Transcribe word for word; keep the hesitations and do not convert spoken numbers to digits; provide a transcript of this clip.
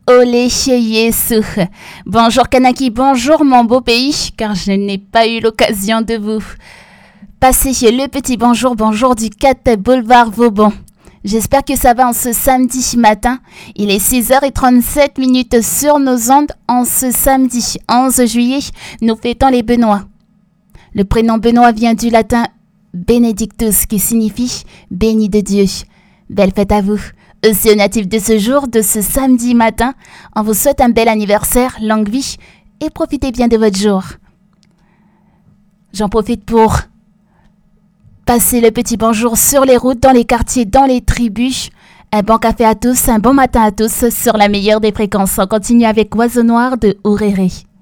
Olé chez Yesu. Bonjour Kanaki, bonjour mon beau pays, car je n'ai pas eu l'occasion de vous passer le petit bonjour, bonjour du quatre boulevard Vauban. J'espère que ça va en ce samedi matin. Il est six heures trente-sept minutes sur nos ondes. En ce samedi onze juillet, nous fêtons les Benoît. Le prénom Benoît vient du latin Benedictus, qui signifie béni de Dieu. Belle fête à vous. Aussi aux natifs de ce jour, de ce samedi matin, on vous souhaite un bel anniversaire, longue vie, et profitez bien de votre jour. J'en profite pour passer le petit bonjour sur les routes, dans les quartiers, dans les tribus. Un bon café à tous, un bon matin à tous sur la meilleure des fréquences. On continue avec Oiseau Noir de Ouréré.